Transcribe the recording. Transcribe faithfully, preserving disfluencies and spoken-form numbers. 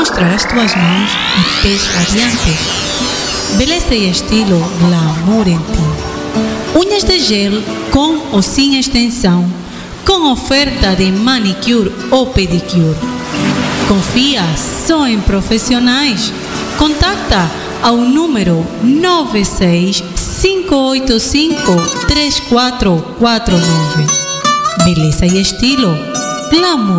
Mostra as tuas mãos e pés radiantes. Beleza e estilo glamour em ti. Unhas de gel com ou sem extensão, com oferta de manicure ou pedicure. Confia só em profissionais. Contacta ao número nove seis cinco oito cinco três quatro quatro nove. Beleza e estilo glamour.